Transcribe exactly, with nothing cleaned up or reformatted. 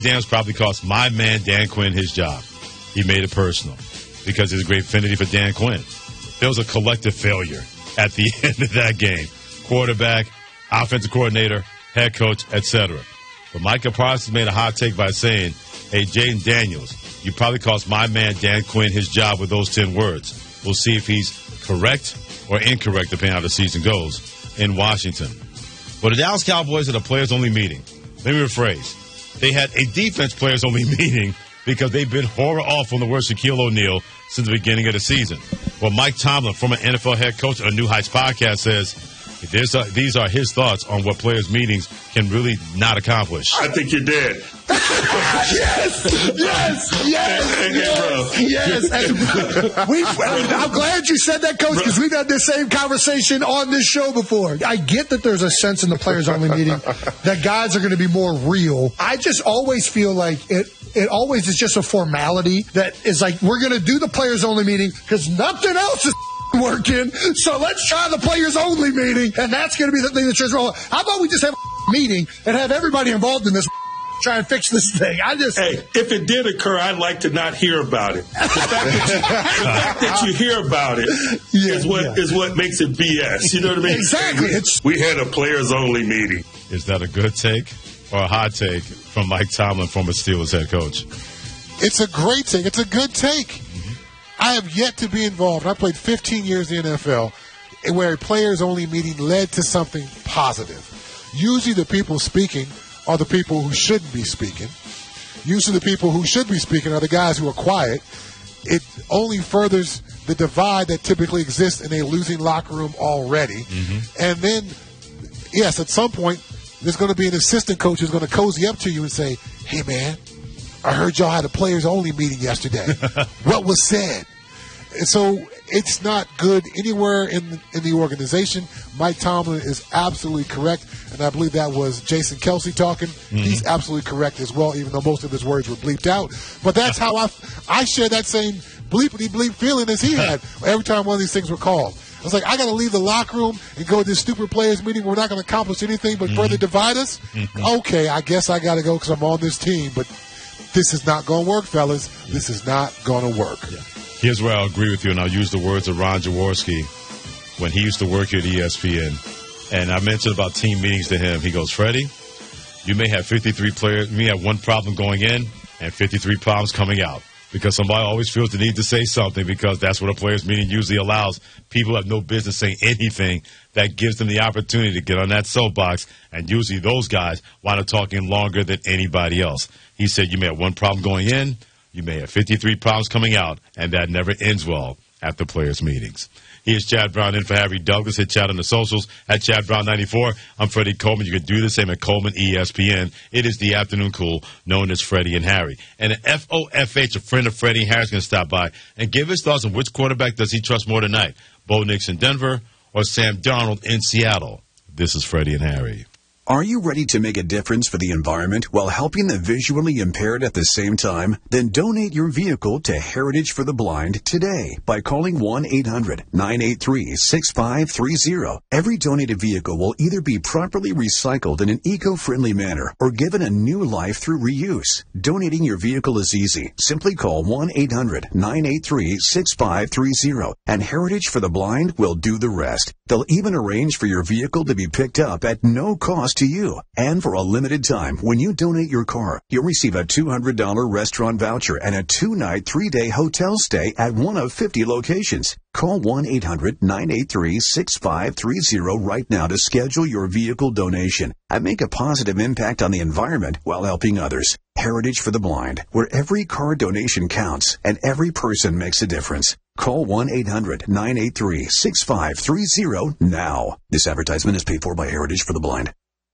Daniels probably cost my man Dan Quinn his job. He made it personal because there's a great affinity for Dan Quinn. There was a collective failure at the end of that game. Quarterback, offensive coordinator, head coach, et cetera. But Micah Parsons made a hot take by saying, hey, Jaden Daniels, you probably cost my man Dan Quinn his job with those ten words. We'll see if he's correct or incorrect, depending on how the season goes in Washington. Well, the Dallas Cowboys had a players-only meeting. Let me rephrase. They had a defense players-only meeting because they've been horror awful on the worst Shaquille O'Neal since the beginning of the season. Well, Mike Tomlin, former N F L head coach on New Heights podcast, says a, these are his thoughts on what players' meetings can really not accomplish. I think you're dead. yes, yes, yes, hey, hey, yes, yes. And we, I'm glad you said that, Coach, because we've had this same conversation on this show before. I get that there's a sense in the players-only meeting that guys are going to be more real. I just always feel like it. It always is just a formality that is like, we're going to do the players-only meeting because nothing else is working, so let's try the players-only meeting, and that's going to be the thing that says, well, how about we just have a meeting and have everybody involved in this, try and fix this thing? I just Hey, if it did occur, I'd like to not hear about it. The fact that you, the fact that you hear about it yeah, is what yeah. is what makes it B S. You know what I mean? Exactly. It's, we had a players-only meeting. Is that a good take or a hot take from Mike Tomlin, former Steelers head coach? It's a great take. It's a good take. Mm-hmm. I have yet to be involved. I played fifteen years in the N F L where a players-only meeting led to something positive. Usually the people speaking are the people who shouldn't be speaking. Usually the people who should be speaking are the guys who are quiet. It only furthers the divide that typically exists in a losing locker room already. Mm-hmm. And then, yes, at some point, there's going to be an assistant coach who's going to cozy up to you and say, hey, man, I heard y'all had a players-only meeting yesterday. What was said? And so it's not good anywhere in the, in the organization. Mike Tomlin is absolutely correct, and I believe that was Jason Kelsey talking. Mm-hmm. He's absolutely correct as well, even though most of his words were bleeped out. But that's how I, I share that same bleepity-bleep feeling as he had every time one of these things were called. I was like, I got to leave the locker room and go to this stupid players meeting where we're not going to accomplish anything but mm-hmm. further divide us. Mm-hmm. Okay, I guess I got to go because I'm on this team, but this is not going to work, fellas. This is not going to work. Yeah. Here's where I'll agree with you, and I'll use the words of Ron Jaworski when he used to work here at E S P N. And I mentioned about team meetings to him. He goes, Freddie, you may have fifty-three players, you may have one problem going in and fifty-three problems coming out. Because somebody always feels the need to say something because that's what a players meeting usually allows. People have no business saying anything that gives them the opportunity to get on that soapbox, and usually those guys wind up talking longer than anybody else. He said you may have one problem going in, you may have fifty-three problems coming out, and that never ends well at the players' meetings. Here's Chad Brown in for Harry Douglas. Hit Chad on the socials at Chad Brown ninety-four. I'm Freddie Coleman. You can do the same at Coleman E S P N. It is the afternoon cool known as Freddie and Harry. And at F O F H, a friend of Freddie and Harry's going to stop by and give his thoughts on which quarterback does he trust more tonight, Bo Nix in Denver or Sam Darnold in Seattle. This is Freddie and Harry. Are you ready to make a difference for the environment while helping the visually impaired at the same time? Then donate your vehicle to Heritage for the Blind today by calling one eight hundred nine eight three six five three zero. Every donated vehicle will either be properly recycled in an eco-friendly manner or given a new life through reuse. Donating your vehicle is easy. Simply call one eight hundred nine eight three six five three zero and Heritage for the Blind will do the rest. They'll even arrange for your vehicle to be picked up at no cost to you. And for a limited time, when you donate your car, you'll receive a two hundred dollars restaurant voucher and a two-night, three-day hotel stay at one of fifty locations. Call one eight hundred nine eight three six five three zero right now to schedule your vehicle donation and make a positive impact on the environment while helping others. Heritage for the Blind, where every car donation counts and every person makes a difference. Call one eight hundred nine eight three six five three zero now. This advertisement is paid for by Heritage for the Blind.